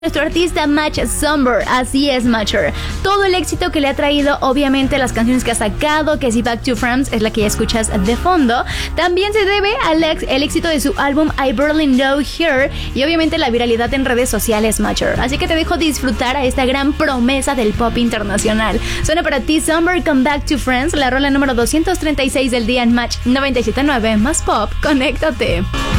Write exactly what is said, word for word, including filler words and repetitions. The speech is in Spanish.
Nuestro artista Match Somber, así es Matcher. Todo el éxito que le ha traído, obviamente las canciones que ha sacado, que si Back to France es la que ya escuchas de fondo, también se debe al ex, el éxito de su álbum I Barely Know Her y obviamente la viralidad en redes sociales Matcher. Así que te dejo disfrutar a esta gran promesa del pop internacional. Suena para ti Somber con Back to France, la rola número doscientos treinta y seis del día en Match noventa y siete punto nueve más pop, conéctate.